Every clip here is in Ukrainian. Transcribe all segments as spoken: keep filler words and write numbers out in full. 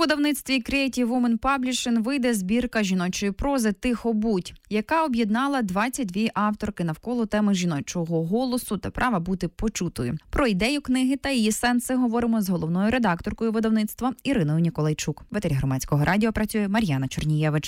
видавництві Creative Woman Publishing вийде збірка жіночої прози «Тихо будь», яка об'єднала двадцять дві авторки навколо теми жіночого голосу та права бути почутою. Про ідею книги та її сенси говоримо з головною редакторкою видавництва Іриною Ніколайчук. В етері Громадського радіо працює Мар'яна Чернієвич.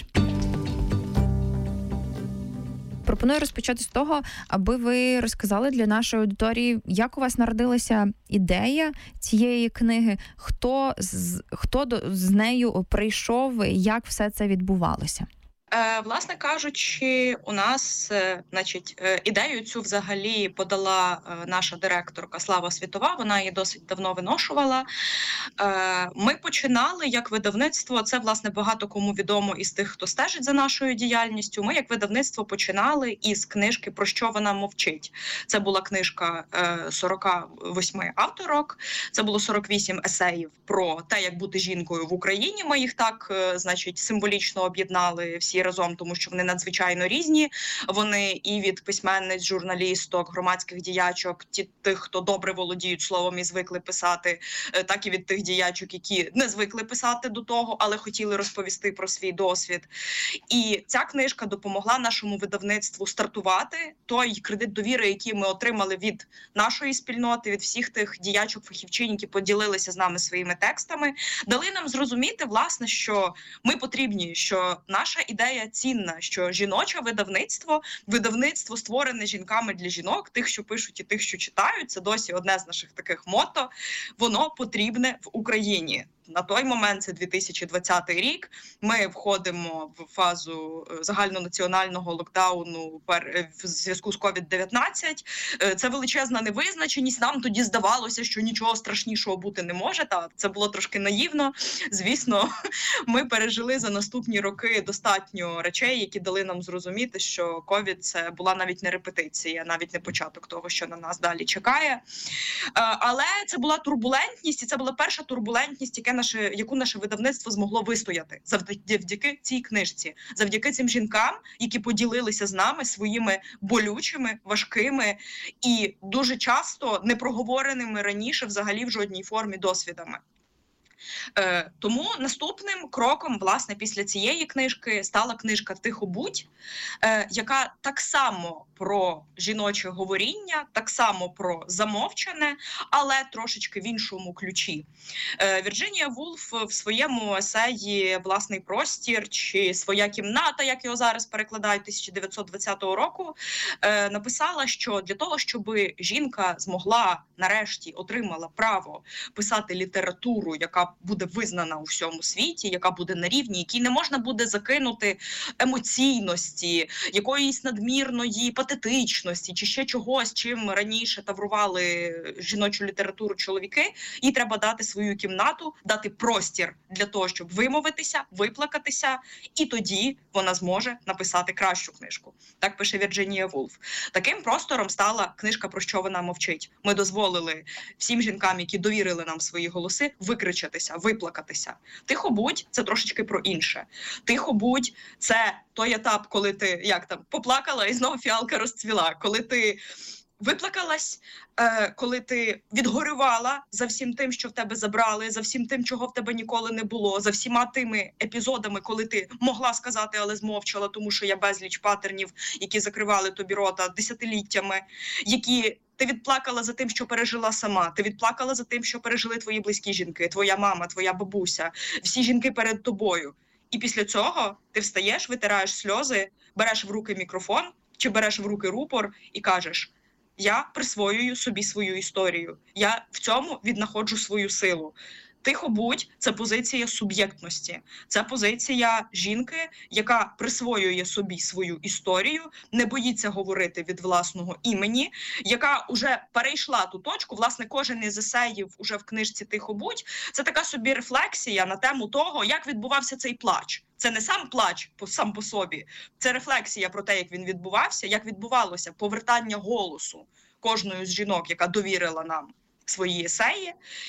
Пропоную розпочати з того, аби ви розказали для нашої аудиторії, як у вас народилася ідея цієї книги, хто з, хто до, з нею прийшов, як все це відбувалося. Е, власне кажучи, у нас, е, значить, е, ідею цю взагалі подала е, наша директорка Слава Світова, вона її досить давно виношувала. Е, ми починали як видавництво, це, власне, багато кому відомо із тих, хто стежить за нашою діяльністю. Ми як видавництво починали із книжки «Про що вона мовчить». Це була книжка е, сорок вісім авторок, це було сорок вісім есеїв про те, як бути жінкою в Україні. Ми їх так, е, значить, символічно об'єднали всі разом, тому що вони надзвичайно різні. Вони і від письменниць, журналісток, громадських діячок, ті, тих, хто добре володіють словом і звикли писати, так і від тих діячок, які не звикли писати до того, але хотіли розповісти про свій досвід. І ця книжка допомогла нашому видавництву стартувати. Той кредит довіри, який ми отримали від нашої спільноти, від всіх тих діячок, фахівчинь, які поділилися з нами своїми текстами, дали нам зрозуміти, власне, що ми потрібні, що наша ідея цінна, що жіноче видавництво, видавництво створене жінками для жінок, тих, що пишуть і тих, що читають, це досі одне з наших таких мото, воно потрібне в Україні. На той момент, це дві тисячі двадцятий рік, ми входимо в фазу загальнонаціонального локдауну в зв'язку з ковід дев'ятнадцять. Це величезна невизначеність. Нам тоді здавалося, що нічого страшнішого бути не може. Та це було трошки наївно. Звісно, ми пережили за наступні роки достатньо речей, які дали нам зрозуміти, що ковід – це була навіть не репетиція, навіть не початок того, що на нас далі чекає. Але це була турбулентність, і це була перша турбулентність, яка Наше, яку наше видавництво змогло вистояти завдяки цій книжці, завдяки цим жінкам, які поділилися з нами своїми болючими, важкими і дуже часто непроговореними раніше взагалі в жодній формі досвідами. Е, тому наступним кроком, власне, після цієї книжки стала книжка «Тихо будь», е, яка так само про жіноче говоріння, так само про замовчане, але трошечки в іншому ключі. Е, Вірджинія Вулф в своєму есеї «Власний простір» чи «Своя кімната», як його зараз перекладають, тисяча дев'ятсот двадцятого року, е, написала, що для того, щоб жінка змогла, нарешті, отримала право писати літературу, яка буде визнана у всьому світі, яка буде на рівні, якій не можна буде закинути емоційності, якоїсь надмірної патетичності чи ще чогось, чим раніше таврували жіночу літературу чоловіки, їй треба дати свою кімнату, дати простір для того, щоб вимовитися, виплакатися, і тоді вона зможе написати кращу книжку. Так пише Вірджинія Вулф. Таким простором стала книжка «Про що вона мовчить». Ми дозволили всім жінкам, які довірили нам свої голоси, викричатися, виплакатися. «Тихо будь» – це трошечки про інше. «Тихо будь» – це той етап, коли ти, як там, поплакала і знову фіалка розцвіла. Коли ти виплакалась, е, коли ти відгорювала за всім тим, що в тебе забрали, за всім тим, чого в тебе ніколи не було, за всіма тими епізодами, коли ти могла сказати, але змовчала, тому що є безліч патернів, які закривали тобі рота десятиліттями, які ти відплакала за тим, що пережила сама, ти відплакала за тим, що пережили твої близькі жінки, твоя мама, твоя бабуся, всі жінки перед тобою. І після цього ти встаєш, витираєш сльози, береш в руки мікрофон чи береш в руки рупор і кажеш: я присвоюю собі свою історію, я в цьому віднаходжу свою силу. «Тихо будь» – це позиція суб'єктності, це позиція жінки, яка присвоює собі свою історію, не боїться говорити від власного імені, яка вже перейшла ту точку. Власне, кожен із есеїв уже в книжці «Тихо будь» – це така собі рефлексія на тему того, як відбувався цей плач. Це не сам плач сам по собі, це рефлексія про те, як він відбувався, як відбувалося повертання голосу кожної з жінок, яка довірила нам свої есеї.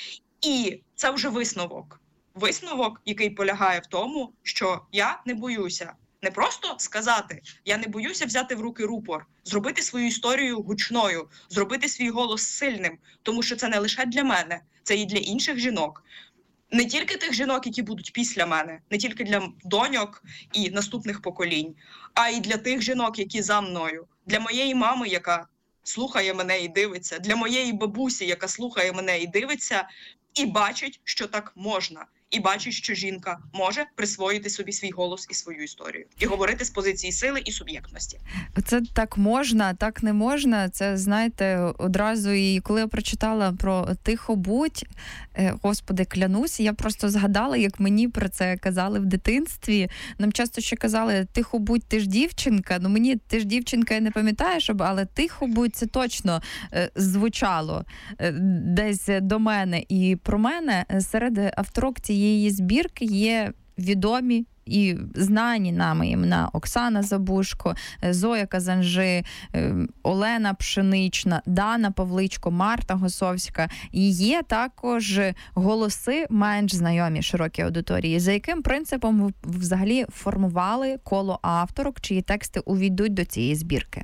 І це вже висновок. Висновок, який полягає в тому, що я не боюся не просто сказати, я не боюся взяти в руки рупор, зробити свою історію гучною, зробити свій голос сильним, тому що це не лише для мене, це і для інших жінок. Не тільки тих жінок, які будуть після мене, не тільки для доньок і наступних поколінь, а й для тих жінок, які за мною, для моєї мами, яка слухає мене і дивиться, для моєї бабусі, яка слухає мене і дивиться, і бачить, що так можна. І бачить, що жінка може присвоїти собі свій голос і свою історію. І говорити з позиції сили і суб'єктності. Це так можна, так не можна. Це, знаєте, одразу, і коли я прочитала про «Тихо будь», Господи, клянусь, я просто згадала, як мені про це казали в дитинстві. Нам часто ще казали «Тихо будь, ти ж дівчинка». Ну, мені «ти ж дівчинка» я не пам'ятаю, щоб, але «Тихо будь» це точно звучало десь до мене. І про мене серед авторок цієї збірки є відомі і знані нами імена: Оксана Забушко, Зоя Казанжи, Олена Пшенична, Дана Павличко, Марта Госовська. І є також голоси менш знайомі широкій аудиторії. За яким принципом ви взагалі формували коло авторок, чиї тексти увійдуть до цієї збірки?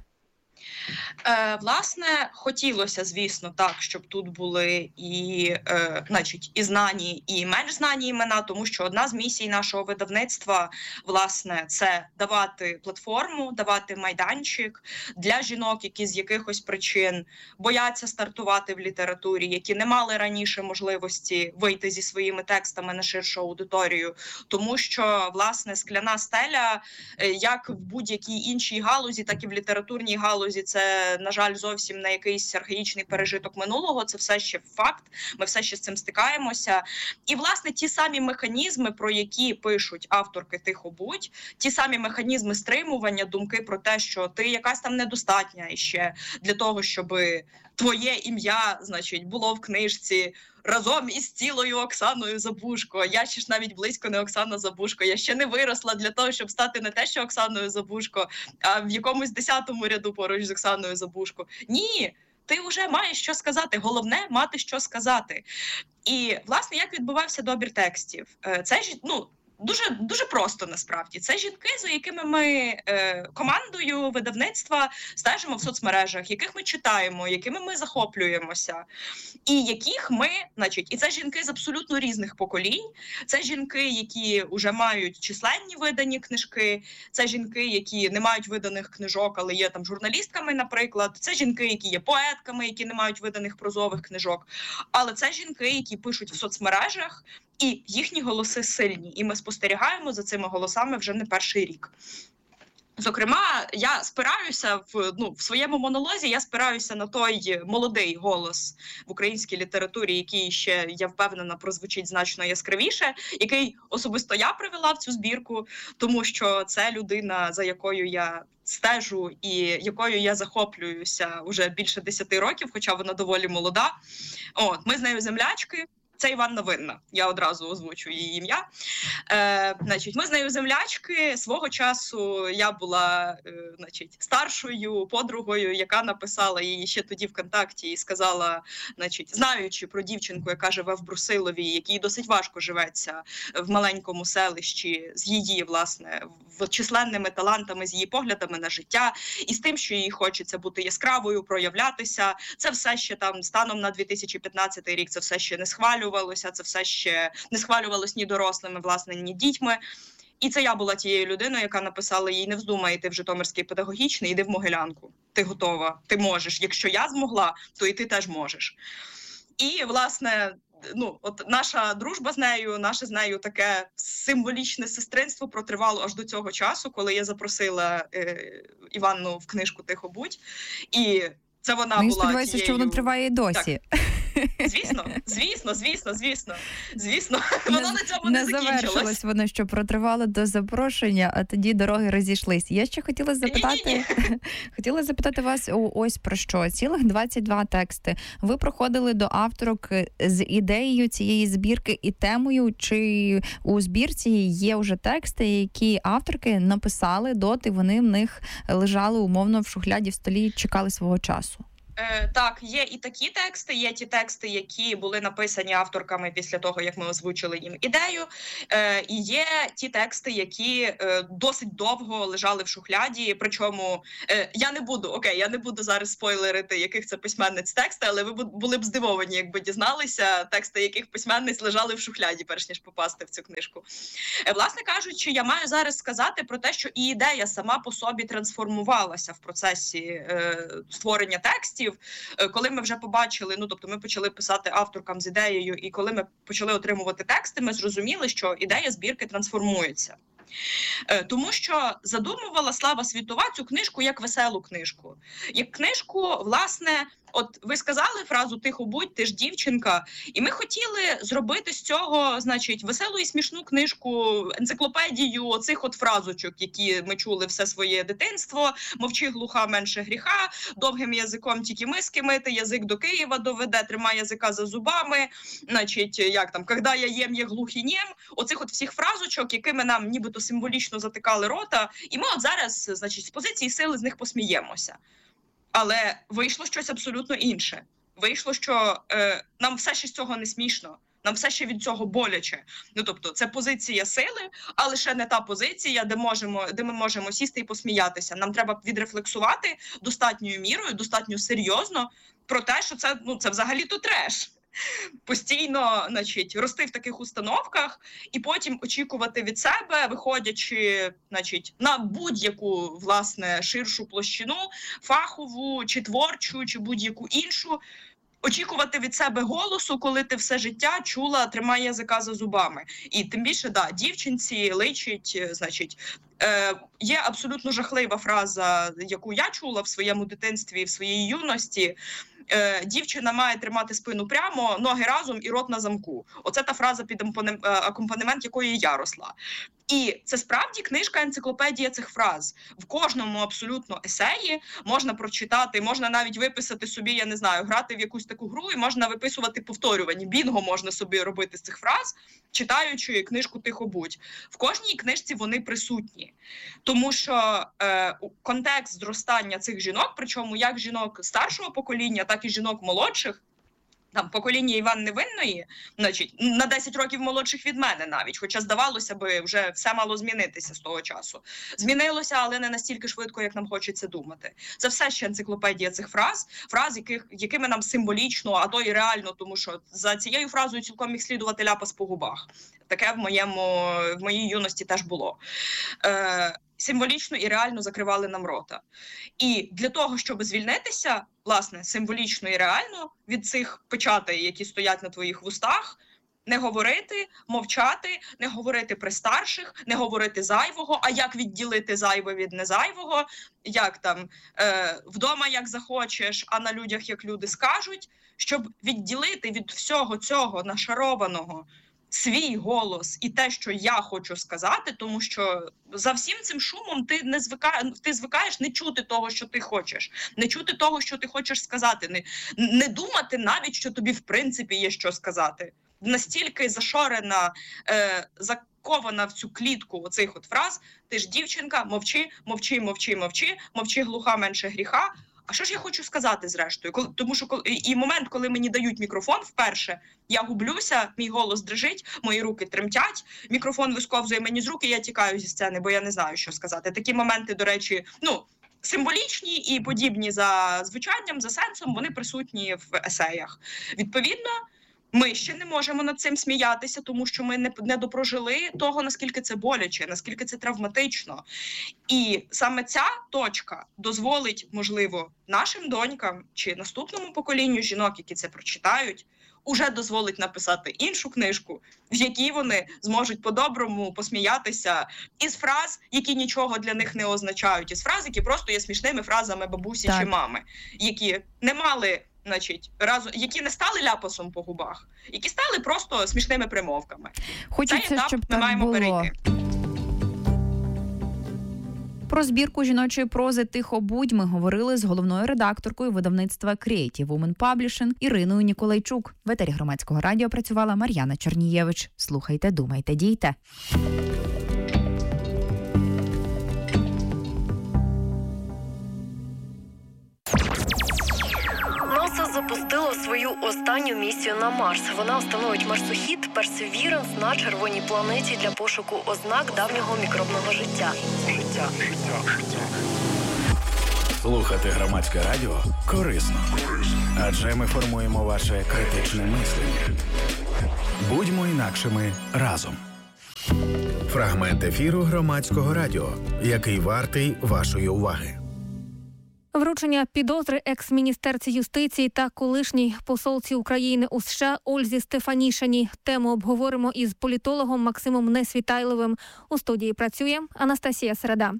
Е, власне, хотілося, звісно, так, щоб тут були і, е, значить, і знані, і менш знані імена, тому що одна з місій нашого видавництва, власне, це давати платформу, давати майданчик для жінок, які з якихось причин бояться стартувати в літературі, які не мали раніше можливості вийти зі своїми текстами на ширшу аудиторію, тому що, власне, скляна стеля, як в будь-якій іншій галузі, так і в літературній галузі, це, на жаль, зовсім не якийсь архаїчний пережиток минулого, це все ще факт, ми все ще з цим стикаємося. І, власне, ті самі механізми, про які пишуть авторки «Тихо будь», ті самі механізми стримування, думки про те, що ти якась там недостатня іще для того, щоб твоє ім'я, значить, було в книжці разом із цілою Оксаною Забушко. Я ще ж навіть близько не Оксана Забушко. Я ще не виросла для того, щоб стати не те, що Оксаною Забушко, а в якомусь десятому ряду поруч з Оксаною Забушко. Ні, ти вже маєш що сказати. Головне – мати що сказати. І, власне, як відбувався добір текстів? Це ж, ну, Дуже дуже просто насправді. Це жінки, за якими ми е, командою видавництва стежимо в соцмережах, яких ми читаємо, якими ми захоплюємося, і яких ми, значить, і це жінки з абсолютно різних поколінь. Це жінки, які вже мають численні видані книжки. Це жінки, які не мають виданих книжок, але є там журналістками, наприклад. Це жінки, які є поетками, які не мають виданих прозових книжок. Але це жінки, які пишуть в соцмережах. І їхні голоси сильні, і ми спостерігаємо за цими голосами вже не перший рік. Зокрема, я спираюся в, ну, в своєму монолозі, я спираюся на той молодий голос в українській літературі, який ще, я впевнена, прозвучить значно яскравіше, який особисто я привела в цю збірку, тому що це людина, за якою я стежу і якою я захоплююся вже більше десяти років, хоча вона доволі молода. От, ми з нею землячки. Це Іванна Винна, я одразу озвучу її ім'я. Е, значить, ми з нею землячки. Свого часу я була е, значить, старшою подругою, яка написала її ще тоді ВКонтакті і сказала, значить, знаючи про дівчинку, яка живе в Брусилові, якій досить важко живеться в маленькому селищі з її, власне, в численними талантами, з її поглядами на життя, і з тим, що їй хочеться бути яскравою, проявлятися. Це все ще там станом на дві тисячі п'ятнадцятий рік, це все ще не схвалювалося, це все ще не схвалювалось ні дорослими, власне, ні дітьми. І це я була тією людиною, яка написала їй: не вздумай йти в Житомирський педагогічний, йди в Могилянку. Ти готова, ти можеш. Якщо я змогла, то і ти теж можеш. І, власне, ну, от наша дружба з нею, наше з нею таке символічне сестринство протривало аж до цього часу, коли я запросила е, Іванну в книжку «Тихо будь». І це вона Мені була сподіваюся, тією... що воно триває і досі. Так. Звісно, звісно, звісно, звісно, звісно. Воно на цьому не, не закінчилось. завершилось воно, що протривало до запрошення, а тоді дороги розійшлись. Я ще хотіла запитати, хотіла запитати вас ось про що. Цілих двадцять два тексти. Ви проходили до авторок з ідеєю цієї збірки і темою, чи у збірці є вже тексти, які авторки написали доти, вони в них лежали умовно в шухляді в столі і чекали свого часу? Е, так, є і такі тексти, є ті тексти, які були написані авторками після того, як ми озвучили їм ідею, е, і є ті тексти, які е, досить довго лежали в шухляді, причому е, я не буду, окей, я не буду зараз спойлерити, яких це письменниць тексти, але ви були б здивовані, якби дізналися, тексти яких письменниць лежали в шухляді, перш ніж попасти в цю книжку. Е, власне кажучи, я маю зараз сказати про те, що і ідея сама по собі трансформувалася в процесі е, створення текстів. Коли ми вже побачили, ну тобто ми почали писати авторкам з ідеєю, і коли ми почали отримувати тексти, ми зрозуміли, що ідея збірки трансформується. Тому що задумувала Слава Світова цю книжку як веселу книжку. Як книжку, власне, от ви сказали фразу «тихо будь, ти ж дівчинка», і ми хотіли зробити з цього, значить, веселу і смішну книжку, енциклопедію оцих от фразочок, які ми чули все своє дитинство: «Мовчи, глуха, менше гріха», «Довгим язиком тільки миски мити», «Язик до Києва доведе», «Тримай язика за зубами», значить, як там, «Когда я єм, є глухий нєм», оцих от всіх фразочок, якими нам нібито символічно затикали рота, і ми от зараз, значить, з позиції сили з них посміємося. Але вийшло щось абсолютно інше. Вийшло, що е, нам все ще з цього не смішно, нам все ще від цього боляче. Ну, тобто, це позиція сили, але ще не та позиція, де, можемо, де ми можемо сісти і посміятися. Нам треба відрефлексувати достатньою мірою, достатньо серйозно про те, що це, ну, це взагалі-то треш. Постійно, значить, рости в таких установках і потім очікувати від себе, виходячи, значить, на будь-яку, власне, ширшу площину, фахову, чи творчу, чи будь-яку іншу, очікувати від себе голосу, коли ти все життя чула «тримай язика за зубами». І тим більше, да, дівчинці личить, значить, е, є абсолютно жахлива фраза, яку я чула в своєму дитинстві, в своїй юності. Е, дівчина має тримати спину прямо, ноги разом і рот на замку. Оце та фраза, під акомпанемент якої я росла. І це справді книжка-енциклопедія цих фраз. В кожному абсолютно есеї можна прочитати, можна навіть виписати собі, я не знаю, грати в якусь таку гру, і можна виписувати повторювання. Бінго можна собі робити з цих фраз, читаючи книжку «Тихо будь». В кожній книжці вони присутні. Тому що е, контекст зростання цих жінок, причому як жінок старшого покоління, так і жінок молодших, там, покоління Іван Невинної, значить, на десять років молодших від мене навіть, хоча, здавалося би, вже все мало змінитися з того часу. Змінилося, але не настільки швидко, як нам хочеться думати. Це все ще енциклопедія цих фраз, фраз, яких, якими нам символічно, а то і реально, тому що за цією фразою цілком міг слідувати ляпас по губах. Таке в, моєму, в моїй юності теж було. Е, символічно і реально закривали нам рота. І для того, щоб звільнитися, власне, символічно і реально від цих печатей, які стоять на твоїх вустах, не говорити, мовчати, не говорити при старших, не говорити зайвого, а як відділити зайве від незайвого, як там е, вдома як захочеш, а на людях як люди скажуть, щоб відділити від всього цього нашарованого свій голос і те, що я хочу сказати, тому що за всім цим шумом ти не звикаєш, ти звикаєш не чути того, що ти хочеш, не чути того, що ти хочеш сказати, не, не думати навіть, що тобі в принципі є що сказати. Настільки зашорена, е, закована в цю клітку оцих от фраз: ти ж дівчинка, мовчи, мовчи, мовчи, мовчи, мовчи, глуха, менше гріха. А що ж я хочу сказати зрештою? Коли, тому що коли, і момент, коли мені дають мікрофон вперше, я гублюся, мій голос дрижить, мої руки тремтять, мікрофон висковзує мені з рук, і я тікаю зі сцени, бо я не знаю, що сказати. Такі моменти, до речі, ну, символічні і подібні за звучанням, за сенсом, вони присутні в есеях. Відповідно, ми ще не можемо над цим сміятися, тому що ми не, не допрожили того, наскільки це боляче, наскільки це травматично. І саме ця точка дозволить, можливо, нашим донькам чи наступному поколінню жінок, які це прочитають, уже дозволить написати іншу книжку, в якій вони зможуть по-доброму посміятися із фраз, які нічого для них не означають, із фраз, які просто є смішними фразами бабусі так. чи мами, які не мали, значить, разом, які не стали ляпасом по губах, які стали просто смішними примовками. Хочеться, Цей етап щоб ми так маємо було. перейти. Про збірку жіночої прози «Тихо будь» ми говорили з головною редакторкою видавництва Creative Women Publishing Іриною Ніколайчук. В етері Громадського радіо працювала Мар'яна Чернієвич. Слухайте, думайте, дійте. запустило свою останню місію на Марс. Вона встановить марсохід Персевіранс на червоній планеті для пошуку ознак давнього мікробного життя. Життя. Слухати громадське радіо корисно, адже ми формуємо ваше критичне мислення. Будьмо інакшими разом. Фрагмент ефіру громадського радіо, який вартий вашої уваги. Вручення підозри екс-міністерці юстиції та колишній посолці України у США Ользі Стефанішиній. Тему обговоримо із політологом Максимом Несвітайловим. У студії працює Анастасія Середа.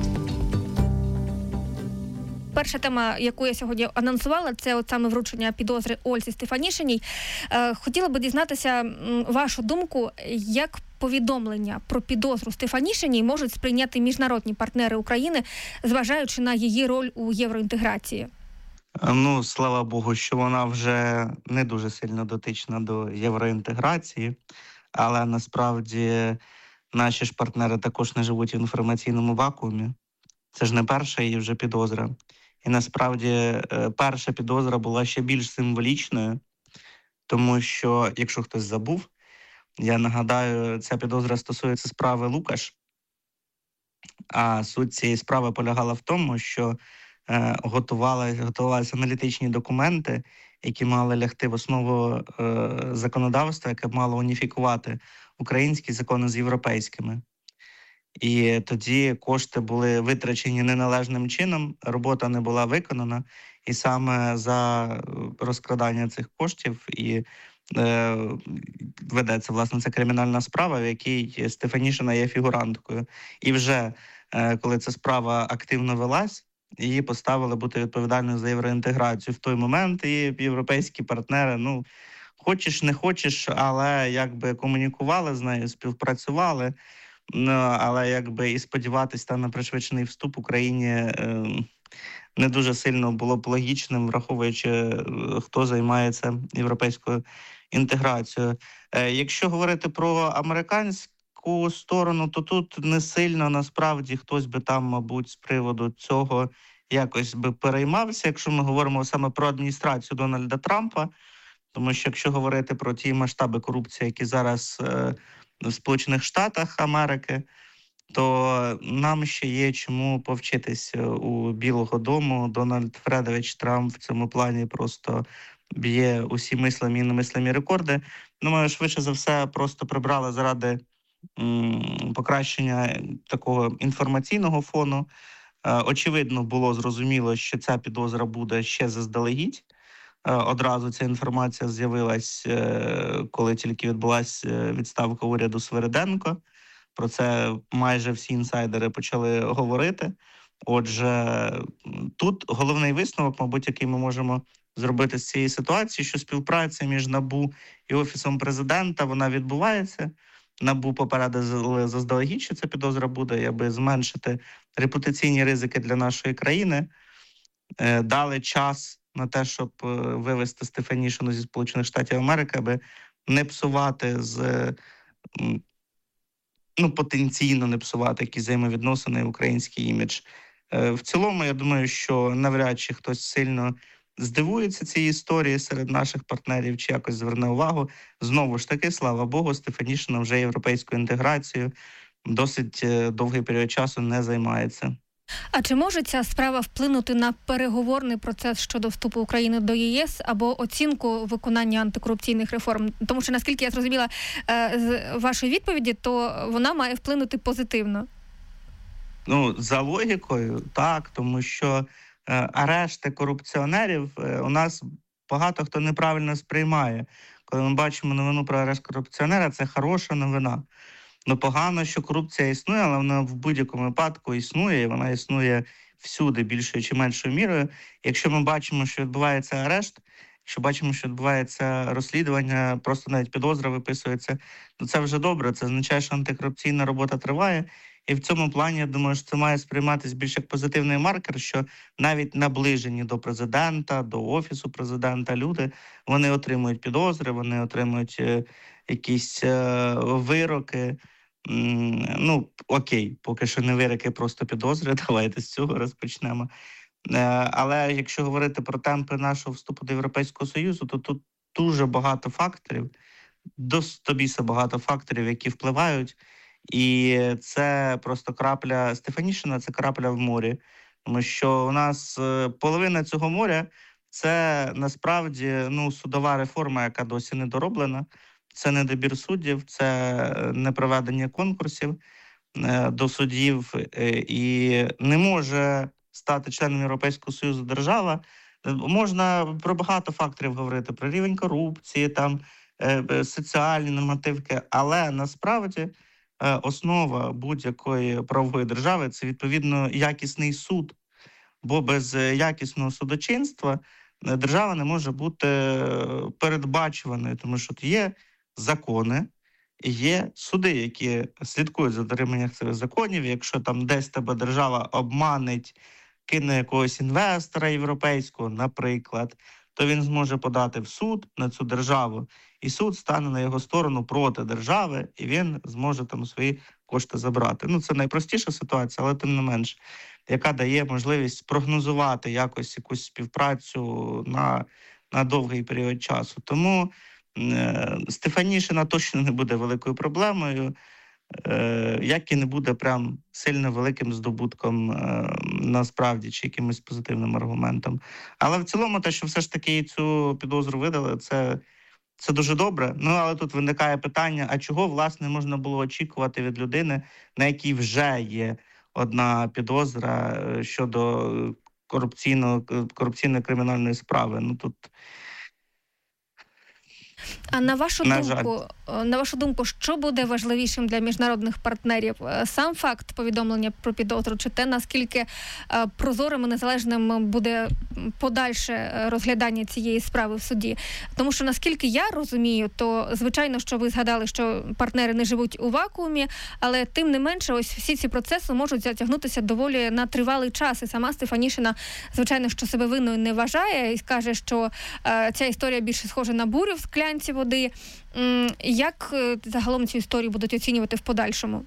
Перша тема, яку я сьогодні анонсувала, це от саме вручення підозри Ользі Стефанішиній. Хотіла би дізнатися вашу думку, як повідомлення про підозру Стефанішиній можуть сприйняти міжнародні партнери України, зважаючи на її роль у євроінтеграції? Ну, слава Богу, що вона вже не дуже сильно дотична до євроінтеграції, але насправді наші ж партнери також не живуть в інформаційному вакуумі. Це ж не перша її вже підозра. І насправді перша підозра була ще більш символічною, тому що, якщо хтось забув, я нагадаю, ця підозра стосується справи Лукаш. А суть цієї справи полягала в тому, що е, готувалися, готувалися аналітичні документи, які мали лягти в основу е, законодавства, яке мало уніфікувати українські закони з європейськими. І тоді кошти були витрачені неналежним чином, робота не була виконана, і саме за розкрадання цих коштів і е, ведеться, власне, ця кримінальна справа, в якій Стефанішина є фігуранткою. І вже, е, коли ця справа активно велась, її поставили бути відповідальною за євроінтеграцію. В той момент і європейські партнери, ну, хочеш, не хочеш, але якби комунікували з нею, співпрацювали. Ну, але якби і сподіватися там на пришвидшений вступ Україні е, не дуже сильно було б логічним, враховуючи, е, хто займається європейською інтеграцією. Е, якщо говорити про американську сторону, то тут не сильно насправді хтось би там, мабуть, з приводу цього якось би переймався, якщо ми говоримо саме про адміністрацію Дональда Трампа, тому що якщо говорити про ті масштаби корупції, які зараз е, в Сполучених Штатах Америки, то нам ще є чому повчитись у Білого дому. Дональд Фредович Трамп в цьому плані просто б'є усі мислимі і немислимі рекорди. Думаю, швидше за все просто прибрали заради м, покращення такого інформаційного фону. Е, очевидно, було зрозуміло, що ця підозра буде ще заздалегідь. Одразу ця інформація з'явилась, коли тільки відбулася відставка уряду Свириденко. Про це майже всі інсайдери почали говорити. Отже, тут головний висновок, мабуть, який ми можемо зробити з цієї ситуації, що співпраця між НАБУ і Офісом Президента, вона відбувається. НАБУ попередили заздалегідь, що ця підозра буде, аби зменшити репутаційні ризики для нашої країни. Дали час на те, щоб вивести Стефанішину зі Сполучених Штатів Америки, аби не псувати з, ну, потенційно не псувати якісь взаємовідносини, український імідж. В цілому, я думаю, що навряд чи хтось сильно здивується цієї історії серед наших партнерів чи якось зверне увагу. Знову ж таки, слава Богу, Стефанішина вже європейською інтеграцією досить довгий період часу не займається. А чи може ця справа вплинути на переговорний процес щодо вступу України до ЄС або оцінку виконання антикорупційних реформ? Тому що, наскільки я зрозуміла з вашої відповіді, то вона має вплинути позитивно. Ну, за логікою, так, тому що е, арешти корупціонерів е, у нас багато хто неправильно сприймає. Коли ми бачимо новину про арешт корупціонера, це хороша новина. Ну, погано, що корупція існує, але вона в будь-якому випадку існує, і вона існує всюди, більшою чи меншою мірою. Якщо ми бачимо, що відбувається арешт, якщо бачимо, що відбувається розслідування, просто навіть підозра виписується, то це вже добре, це означає, що антикорупційна робота триває. І в цьому плані, я думаю, що це має сприйматися більш як позитивний маркер, що навіть наближені до президента, до Офісу Президента люди, вони отримують підозри, вони отримують е, якісь е, вироки. Ну, окей, поки що не вироки, просто підозри, давайте з цього розпочнемо. Але якщо говорити про темпи нашого вступу до Європейського Союзу, то тут дуже багато факторів, до стобіса багато факторів, які впливають. І це просто крапля Стефанішина, це крапля в морі. Тому що у нас половина цього моря – це насправді ну, судова реформа, яка досі не дороблена. Це недобір суддів, це непроведення конкурсів до суддів. І не може стати членом Європейського Союзу держава. Можна про багато факторів говорити, про рівень корупції, там, соціальні нормативки, але насправді основа будь-якої правової держави – це, відповідно, якісний суд. Бо без якісного судочинства держава не може бути передбачуваною, тому що є закони, і є суди, які слідкують за дотриманням цих законів. Якщо там десь тебе держава обманить, кине якогось інвестора європейського, наприклад, то він зможе подати в суд на цю державу, і суд стане на його сторону проти держави, і він зможе там свої кошти забрати. Ну, це найпростіша ситуація, але тим не менш, яка дає можливість прогнозувати якось якусь співпрацю на, на довгий період часу. Тому е, Стефанішина точно не буде великою проблемою, е, як і не буде прям сильно великим здобутком е, насправді, чи якимось позитивним аргументом. Але в цілому те, що все ж таки цю підозру видали, це, це дуже добре. Ну, але тут виникає питання, а чого, власне, можна було очікувати від людини, на якій вже є одна підозра щодо корупційного, корупційної кримінальної справи. Ну, тут... А на вашу на думку, жаль. на вашу думку, що буде важливішим для міжнародних партнерів? Сам факт повідомлення про підозру, чи те, наскільки прозорим і незалежним буде подальше розглядання цієї справи в суді? Тому що, наскільки я розумію, то, звичайно, що ви згадали, що партнери не живуть у вакуумі, але тим не менше, ось всі ці процеси можуть затягнутися доволі на тривалий час. І сама Стефанішина, звичайно, що себе винною не вважає і каже, що е, ця історія більше схожа на бурю в склянці води. Як загалом цю історію будуть оцінювати в подальшому?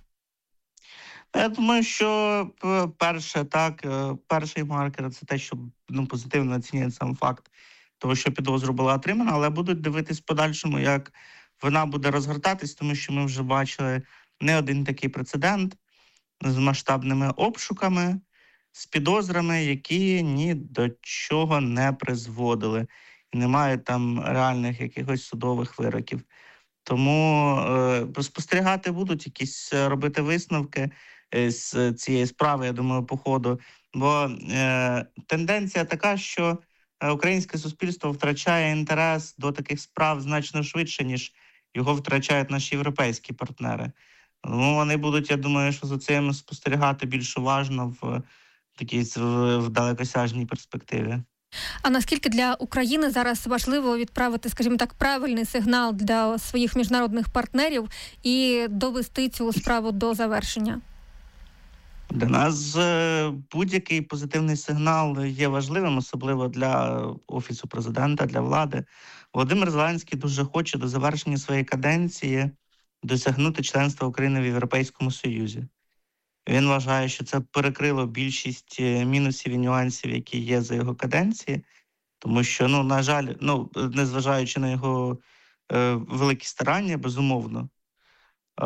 Я думаю, що перше, так, перший маркер – це те, що ну, позитивно оцінює сам факт того, що підозру була отримана, але будуть дивитись в подальшому, як вона буде розгортатись, тому що ми вже бачили не один такий прецедент з масштабними обшуками, з підозрами, які ні до чого не призводили. І немає там реальних якихось судових вироків. Тому е, спостерігати будуть, якісь робити висновки з цієї справи, я думаю, по ходу. Бо е, тенденція така, що українське суспільство втрачає інтерес до таких справ значно швидше, ніж його втрачають наші європейські партнери. Тому вони будуть, я думаю, що за цим спостерігати більш уважно в такій в далекосяжній перспективі. А наскільки для України зараз важливо відправити, скажімо так, правильний сигнал для своїх міжнародних партнерів і довести цю справу до завершення? Для нас будь-який позитивний сигнал є важливим, особливо для Офісу президента, для влади. Володимир Зеленський дуже хоче до завершення своєї каденції досягнути членства України в Європейському Союзі. Він вважає, що це перекрило більшість мінусів і нюансів, які є за його каденції, тому що, ну, на жаль, ну, незважаючи на його е, великі старання, безумовно, е,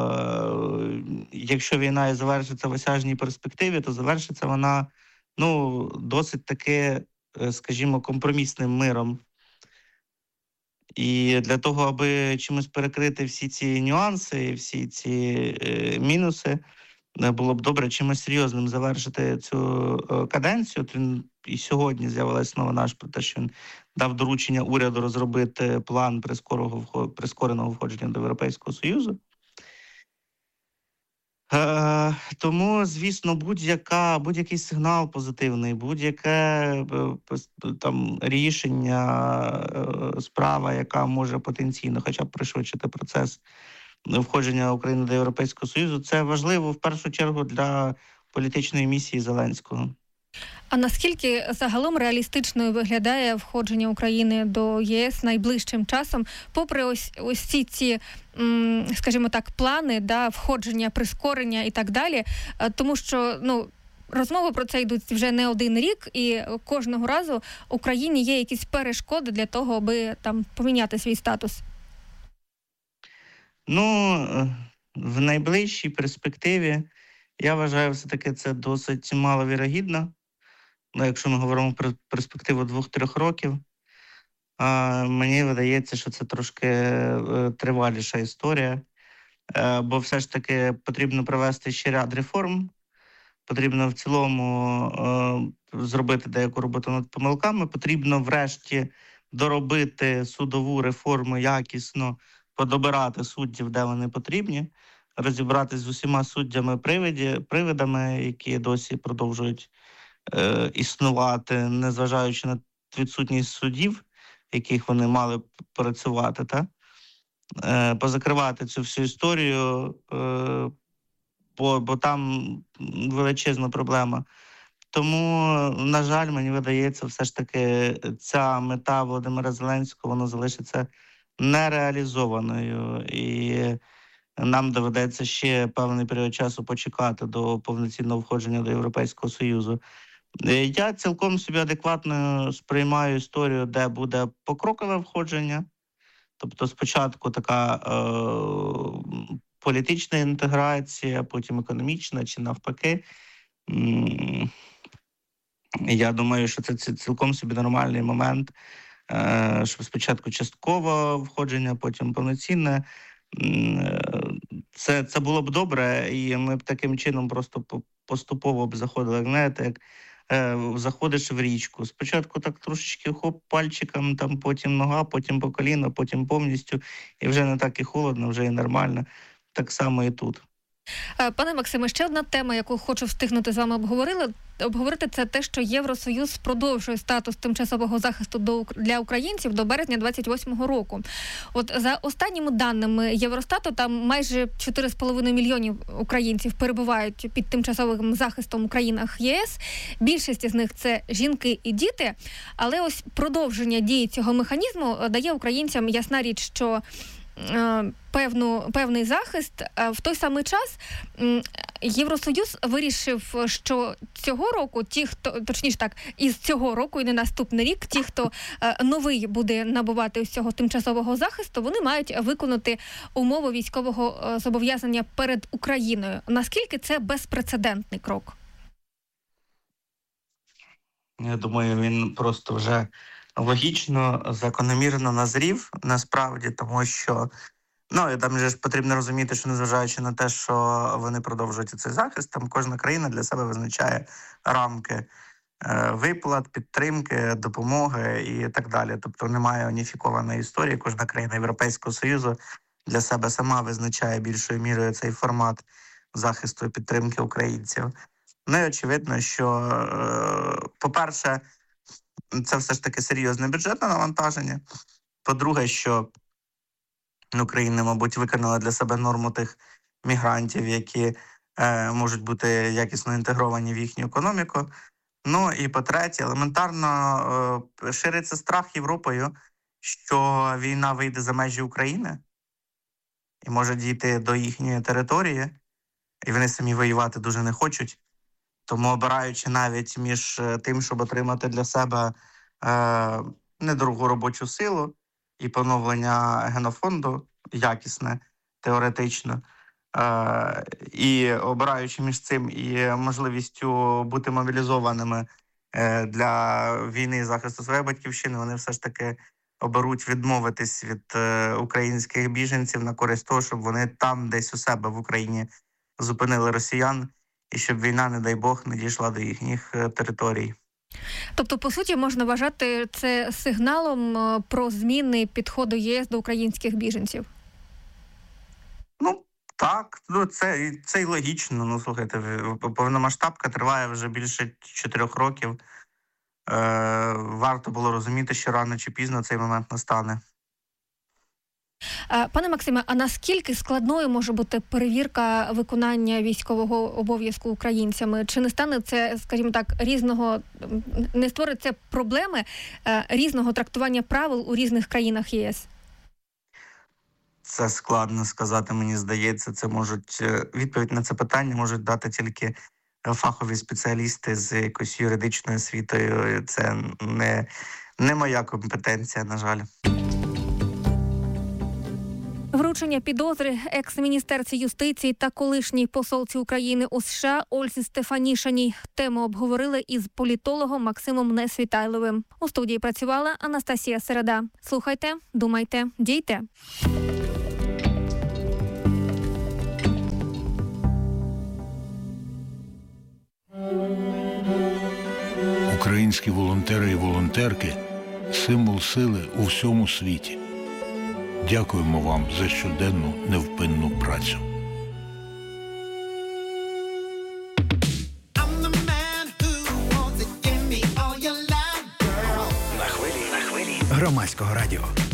якщо війна і завершиться в осяжній перспективі, то завершиться вона, ну, досить таки, скажімо, компромісним миром. І для того, аби чимось перекрити всі ці нюанси, всі ці е, мінуси, було б добре чимось серйозним завершити цю каденцію. От він і сьогодні з'явилася новина про те, що він дав доручення уряду розробити план прискореного, прискореного входження до Європейського Союзу. Е, тому, звісно, будь-яка, будь-який сигнал позитивний, будь-яке там рішення, справа, яка може потенційно хоча б пришвидшити процес входження України до Європейського Союзу, це важливо в першу чергу для політичної місії Зеленського. А наскільки загалом реалістичною виглядає входження України до ЄС найближчим часом, попри ось ось ці ці, скажімо так, плани, да, входження, прискорення і так далі, тому що, ну, розмови про це йдуть вже не один рік, і кожного разу Україні є якісь перешкоди для того, аби там поміняти свій статус. Ну, в найближчій перспективі, я вважаю, все-таки це досить маловірогідно. Ну, якщо ми говоримо про перспективу двох-трьох років, а, мені видається, що це трошки е, триваліша історія, е, бо все ж таки потрібно провести ще ряд реформ, потрібно в цілому е, зробити деяку роботу над помилками, потрібно врешті доробити судову реформу якісно, подобирати суддів, де вони потрібні, розібратися з усіма суддями-привидами, які досі продовжують е, існувати, незважаючи на відсутність судів, яких вони мали працювати, та? Е, позакривати цю всю історію, е, бо, бо там величезна проблема. Тому, на жаль, мені видається, все ж таки ця мета Володимира Зеленського, вона залишиться нереалізованою, і нам доведеться ще певний період часу почекати до повноцінного входження до Європейського Союзу. Я цілком собі адекватно сприймаю історію, де буде покрокове входження, тобто спочатку така е, політична інтеграція, потім економічна чи навпаки. Я думаю, що це цілком собі нормальний момент, щоб спочатку часткове входження, потім повноцінне. Це, це було б добре, і ми б таким чином просто поступово б заходили, знаєте, як е, заходиш в річку. Спочатку так трошечки хоп пальчиком, там, потім нога, потім по коліна, потім повністю, і вже не так і холодно, вже і нормально. Так само і тут. Пане Максиме, ще одна тема, яку хочу встигнути з вами обговорили, обговорити, це те, що Євросоюз продовжує статус тимчасового захисту до, для українців до березня двадцять восьмого року. От за останніми даними Євростату, там майже чотири з половиною мільйонів українців перебувають під тимчасовим захистом у країнах ЄС. Більшість з них – це жінки і діти. Але ось продовження дії цього механізму дає українцям, ясна річ, що Певну, певний захист. В той самий час Євросоюз вирішив, що цього року ті, хто, точніше так, із цього року і не наступний рік, ті, хто новий буде набувати із цього тимчасового захисту, вони мають виконати умови військового зобов'язання перед Україною. Наскільки це безпрецедентний крок? Я думаю, він просто вже логічно, закономірно назрів, насправді, тому що, ну, і там же ж потрібно розуміти, що незважаючи на те, що вони продовжують цей захист, там кожна країна для себе визначає рамки е, виплат, підтримки, допомоги і так далі. Тобто немає уніфікованої історії, кожна країна Європейського Союзу для себе сама визначає більшою мірою цей формат захисту і підтримки українців. Ну і очевидно, що, е, по-перше, це все ж таки серйозне бюджетне навантаження. По-друге, що Україна, мабуть, виконала для себе норму тих мігрантів, які е, можуть бути якісно інтегровані в їхню економіку. Ну і по-третє, елементарно е, шириться страх Європою, що війна вийде за межі України і може дійти до їхньої території, і вони самі воювати дуже не хочуть. Тому, обираючи навіть між тим, щоб отримати для себе е, недорогу робочу силу і поновлення генофонду якісне, теоретично, е, і обираючи між цим і можливістю бути мобілізованими е, для війни і захисту своєї батьківщини, вони все ж таки оберуть відмовитись від е, українських біженців на користь того, щоб вони там десь у себе в Україні зупинили росіян, і щоб війна, не дай Бог, не дійшла до їхніх територій. Тобто, по суті, можна вважати це сигналом про зміни підходу ЄС до українських біженців? Ну, так. Ну, це, це й логічно. Ну, слухайте, повномасштабка триває вже більше чотирьох років. Е, варто було розуміти, що рано чи пізно цей момент настане. Пане Максиме, а наскільки складною може бути перевірка виконання військового обов'язку українцями? Чи не стане це, скажімо так, різного, не створить це проблеми різного трактування правил у різних країнах ЄС? Це складно сказати, мені здається. Це можуть, відповідь на це питання можуть дати тільки фахові спеціалісти з якоюсь юридичною освітою. Це не, не моя компетенція, на жаль. Вручення підозри екс-міністерці юстиції та колишній посолці України у США Ользі Стефанішиній. Тему обговорили із політологом Максимом Несвітайловим. У студії працювала Анастасія Середа. Слухайте, думайте, дійте. Українські волонтери і волонтерки – символ сили у всьому світі. Дякуємо вам за щоденну невпинну працю. На хвилі, на хвилі громадського радіо.